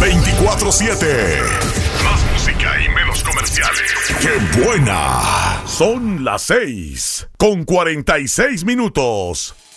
24/7. Más música y menos comerciales. ¡Qué buena! Son las 6:46 minutos.